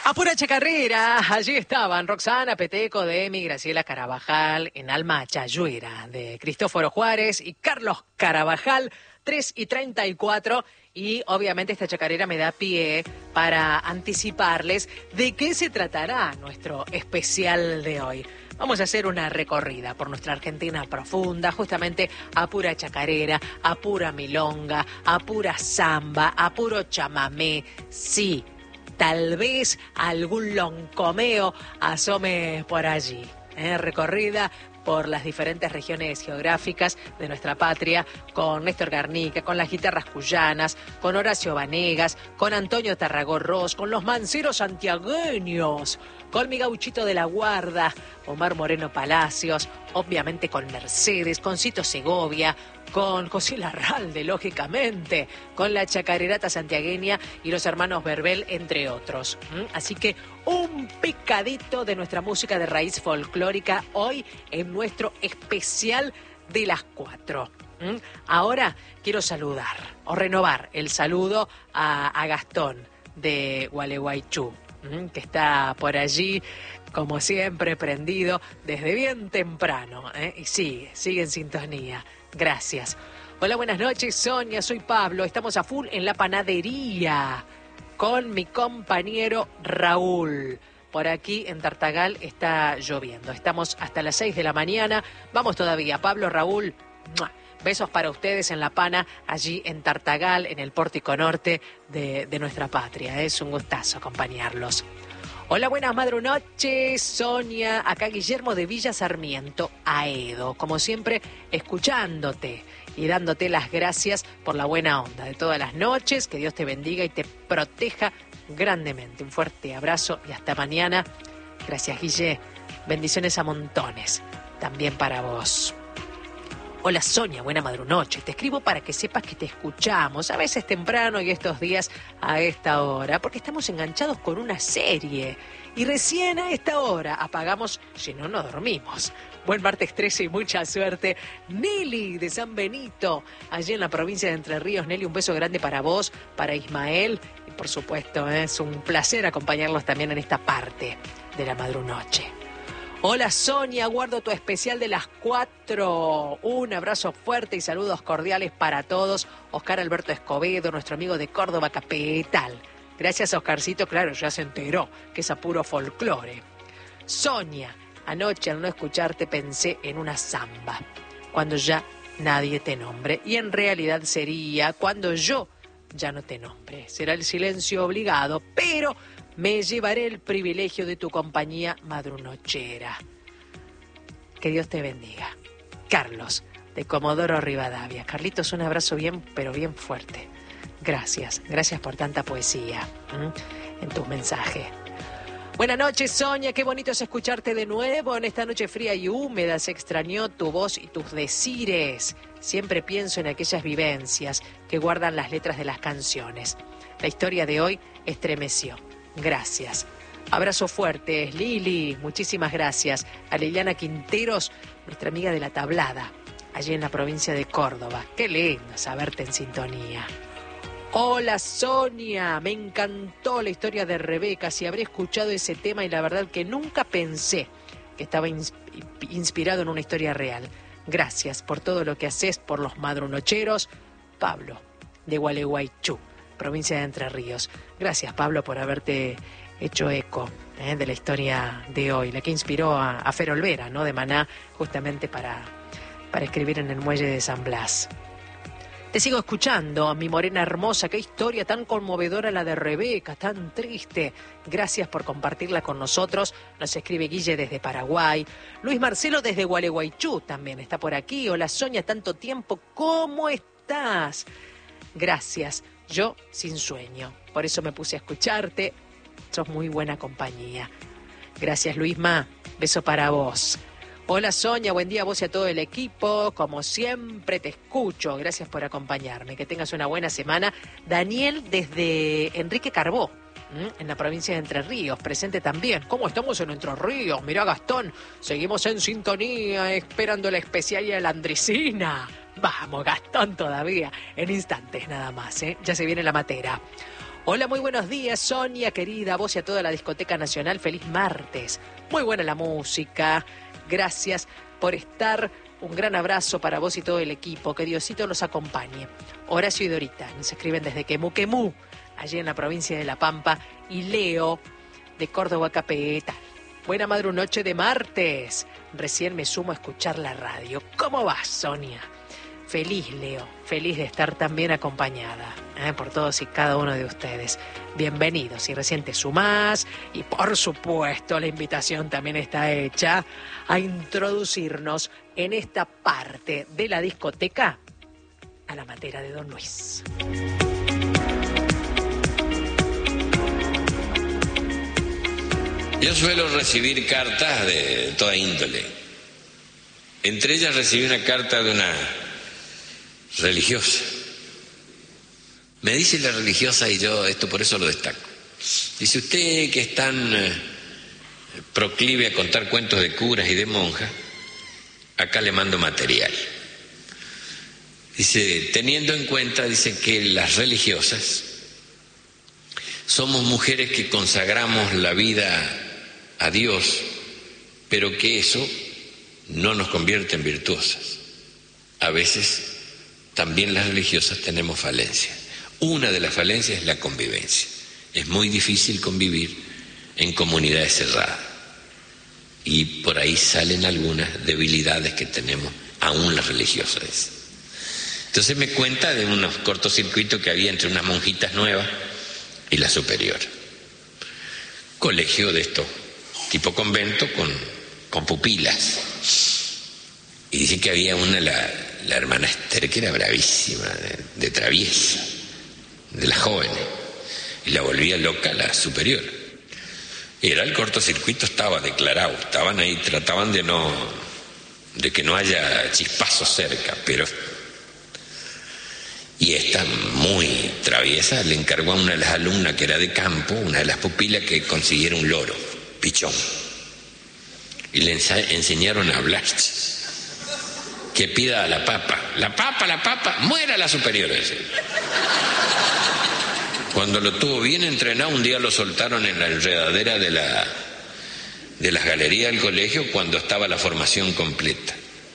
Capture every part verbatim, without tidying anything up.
Apura Chacarrera, allí estaban Roxana Peteco de Emi, Graciela Carabajal, en Alma Chayuera de Cristóforo Juárez y Carlos Carabajal, tres y treinta y cuatro. Y obviamente esta chacarera me da pie para anticiparles de qué se tratará nuestro especial de hoy. Vamos a hacer una recorrida por nuestra Argentina profunda, justamente a pura chacarera, a pura milonga, a pura samba, a puro chamamé, sí. Tal vez algún loncomeo asome por allí. ¿eh? Recorrida por las diferentes regiones geográficas de nuestra patria, con Néstor Garnica, con las guitarras cuyanas, con Horacio Vanegas, con Antonio Tarragorros, con los manceros santiagueños, con mi gauchito de la guarda, Omar Moreno Palacios, obviamente con Mercedes, con Cito Segovia, con José Larralde, lógicamente, con la chacarerata santiagueña y los hermanos Verbel, entre otros. ¿Mm? Así que un picadito de nuestra música de raíz folclórica hoy en nuestro especial de las cuatro. ¿Mm? Ahora quiero saludar o renovar el saludo a, a Gastón de Gualeguaychú, ¿Mm? que está por allí, como siempre, prendido desde bien temprano. ¿eh? Y sigue, sigue en sintonía. Gracias. Hola, buenas noches, Sonia, soy Pablo. Estamos a full en la panadería con mi compañero Raúl. Por aquí en Tartagal está lloviendo. Estamos hasta las seis de la mañana. Vamos todavía. Pablo, Raúl, ¡mua! Besos para ustedes en La Pana, allí en Tartagal, en el pórtico norte de, de nuestra patria. Es un gustazo acompañarlos. Hola, buenas madrunoches, Sonia. Acá Guillermo de Villa Sarmiento, Aedo. Como siempre, escuchándote y dándote las gracias por la buena onda de todas las noches. Que Dios te bendiga y te proteja grandemente. Un fuerte abrazo y hasta mañana. Gracias, Guille. Bendiciones a montones. También para vos. Hola Sonia, buena madrunoche. Te escribo para que sepas que te escuchamos, a veces temprano y estos días a esta hora, porque estamos enganchados con una serie. Y recién a esta hora apagamos, si no, no dormimos. Buen martes trece y mucha suerte. Nelly de San Benito, allí en la provincia de Entre Ríos. Nelly, un beso grande para vos, para Ismael. Y por supuesto, es un placer acompañarlos también en esta parte de la madrunoche. Hola Sonia, guardo tu especial de las cuatro. Un abrazo fuerte y saludos cordiales para todos. Oscar Alberto Escobedo, nuestro amigo de Córdoba Capital. Gracias, Oscarcito, claro, ya se enteró que es a puro folclore. Sonia, anoche al no escucharte pensé en una samba, cuando ya nadie te nombre. Y en realidad sería cuando yo ya no te nombre. Será el silencio obligado, pero me llevaré el privilegio de tu compañía madrunochera. Que Dios te bendiga. Carlos, de Comodoro Rivadavia. Carlitos, un abrazo bien, pero bien fuerte. Gracias, gracias por tanta poesía ¿m? en tus mensajes. Buenas noches, Sonia, qué bonito es escucharte de nuevo en esta noche fría y húmeda. Se extrañó tu voz y tus decires. Siempre pienso en aquellas vivencias que guardan las letras de las canciones. La historia de hoy estremeció. Gracias. Abrazo fuerte, Lili, muchísimas gracias. A Liliana Quinteros, nuestra amiga de La Tablada, allí en la provincia de Córdoba. Qué lindo saberte en sintonía. Hola Sonia, me encantó la historia de Rebeca, si habré escuchado ese tema y la verdad que nunca pensé que estaba ins- inspirado en una historia real. Gracias por todo lo que haces por los madrunocheros. Pablo, de Gualeguaychú, provincia de Entre Ríos. Gracias, Pablo, por haberte hecho eco ¿eh? de la historia de hoy, la que inspiró a, a Fer Olvera, ¿no? de Maná, justamente para, para escribir en el muelle de San Blas. Te sigo escuchando, mi morena hermosa, qué historia tan conmovedora la de Rebeca, tan triste. Gracias por compartirla con nosotros. Nos escribe Guille desde Paraguay. Luis Marcelo desde Gualeguaychú también está por aquí. Hola Sonia, tanto tiempo, ¿cómo estás? Gracias, yo sin sueño. Por eso me puse a escucharte. Sos muy buena compañía. Gracias, Luisma. Beso para vos. Hola, Sonia. Buen día a vos y a todo el equipo. Como siempre te escucho. Gracias por acompañarme. Que tengas una buena semana. Daniel desde Enrique Carbó, en la provincia de Entre Ríos, presente también. ¿Cómo estamos en Entre Ríos? Mirá, Gastón, seguimos en sintonía, esperando la especial y la Andresina. Vamos, Gastón, todavía, en instantes nada más, ¿eh? Ya se viene la matera. Hola, muy buenos días, Sonia, querida, a vos y a toda la Discoteca Nacional. Feliz martes. Muy buena la música. Gracias por estar. Un gran abrazo para vos y todo el equipo. Que Diosito los acompañe. Horacio y Dorita nos escriben desde Quemú, Quemú, allí en la provincia de La Pampa. Y Leo, de Córdoba Capital. Buena madrunoche de martes. Recién me sumo a escuchar la radio. ¿Cómo vas, Sonia? Feliz, Leo, feliz de estar tan bien acompañada ¿eh? por todos y cada uno de ustedes. Bienvenidos, si recién te sumás, y por supuesto la invitación también está hecha a introducirnos en esta parte de la discoteca a la matera de Don Luis. Yo suelo recibir cartas de toda índole. Entre ellas recibí una carta de una religiosa. Me dice la religiosa, y yo esto por eso lo destaco. Dice: usted que es tan eh, proclive a contar cuentos de curas y de monjas, acá le mando material. Dice, teniendo en cuenta, dice, que las religiosas somos mujeres que consagramos la vida a Dios, pero que eso no nos convierte en virtuosas. A veces también las religiosas tenemos falencias. Una de las falencias es la convivencia. Es muy difícil convivir en comunidades cerradas. Y por ahí salen algunas debilidades que tenemos, aún las religiosas. Entonces me cuenta de unos cortocircuitos que había entre unas monjitas nuevas y la superior. Colegio de esto, tipo convento, con, con pupilas. Y dice que había una, la, la hermana Esther, que era bravísima, de, de traviesa, de las jóvenes, y la volvía loca la superior. Era el cortocircuito, estaba declarado, estaban ahí, trataban de no, de que no haya chispazos cerca, pero... Y esta, muy traviesa, le encargó a una de las alumnas que era de campo, una de las pupilas, que consiguiera un loro, pichón. Y le enseñaron a hablar. Que pida a la papa. La papa, la papa, muera la superior. Ese. Cuando lo tuvo bien entrenado, un día lo soltaron en la enredadera de, la, de las galerías del colegio cuando estaba la formación completa.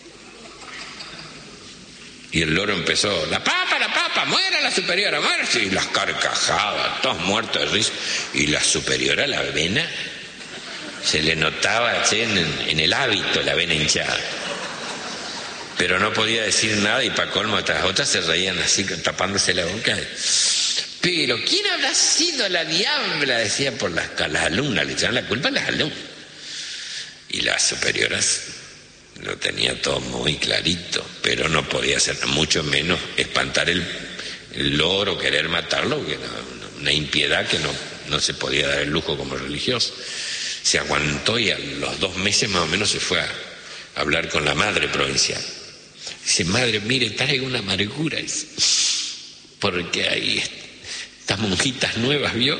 Y el loro empezó, la papa, la papa, muera la superiora, muera. Y las carcajadas, todos muertos de risa. Y la superiora, la vena, se le notaba, che, en, en el hábito la vena hinchada. Pero no podía decir nada, y para colmo otras otras se reían así, tapándose la boca. Pero ¿quién habrá sido la diabla? Decía por las, las alumnas, le echaban la culpa a las alumnas. Y las superioras lo tenía todo muy clarito, pero no podía hacer, mucho menos espantar el, el loro, querer matarlo, que era una impiedad que no, no se podía dar el lujo como religioso. Se aguantó y a los dos meses más o menos se fue a hablar con la madre provincial. Dice, madre, mire, traigo una amargura, dice, porque ahí estas monjitas nuevas, ¿vio?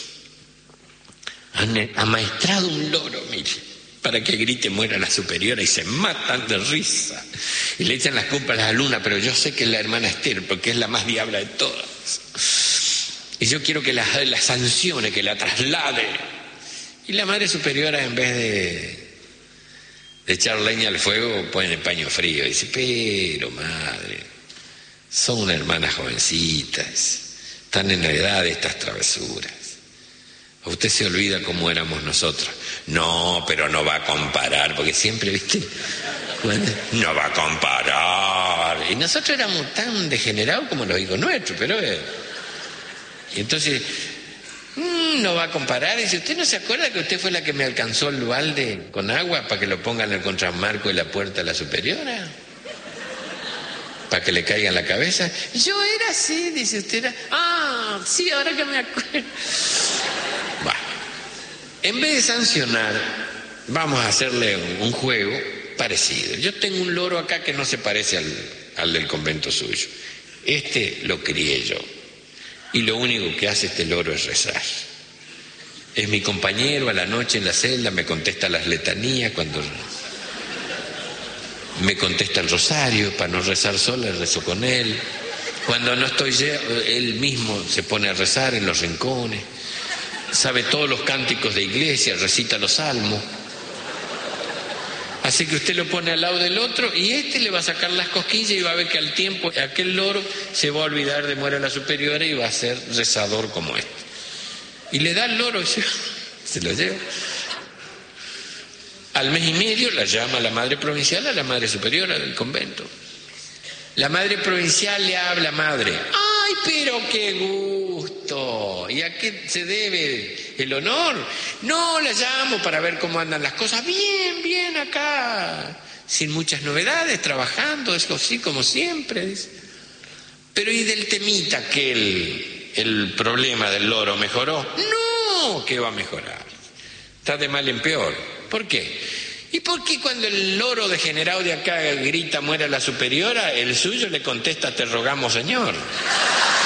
Han amaestrado un loro, mire, para que grite muera la superiora, y se matan de risa. Y le echan las culpas a las alumnas, pero yo sé que es la hermana Esther, porque es la más diabla de todas. Y yo quiero que la, la sancione, que la traslade. Y la madre superiora, en vez de... de echar leña al fuego, ponen el paño frío. Y dice, pero madre, son hermanas jovencitas, están en la edad de estas travesuras. Usted se olvida cómo éramos nosotros. No, pero no va a comparar, porque siempre, ¿viste? No va a comparar. Y nosotros éramos tan degenerados como los hijos nuestros, pero... Eh. Y entonces... Mm, no va a comparar. Dice, ¿usted no se acuerda que usted fue la que me alcanzó el balde con agua para que lo pongan en el contramarco de la puerta de la superiora? Para que le caiga en la cabeza. Yo era así, dice usted. Era... Ah, sí, ahora que me acuerdo. Bueno, en vez de sancionar, vamos a hacerle un juego parecido. Yo tengo un loro acá que no se parece al, al del convento suyo. Este lo crié yo. Y lo único que hace este loro es rezar. Es mi compañero a la noche en la celda, me contesta las letanías, cuando me contesta el rosario, para no rezar sola, rezo con él. Cuando no estoy yo, él mismo se pone a rezar en los rincones, sabe todos los cánticos de iglesia, recita los salmos. Así que usted lo pone al lado del otro y este le va a sacar las cosquillas y va a ver que al tiempo aquel loro se va a olvidar de Muera la Superiora y va a ser rezador como este. Y le da el loro y se, se lo lleva. Al mes y medio la llama la madre provincial a la madre superiora del convento. La madre provincial le habla, madre. ¡Ay, pero qué gusto! ¿Y a qué se debe el honor? No, la llamo para ver cómo andan las cosas. Bien, bien acá. Sin muchas novedades, trabajando, eso sí, como siempre. Dice. Pero ¿y del temita que el, el problema del loro mejoró? No, ¿qué va a mejorar? Está de mal en peor. ¿Por qué? ¿Y por qué cuando el loro degenerado de acá grita Muera la Superiora, el suyo le contesta te rogamos, señor?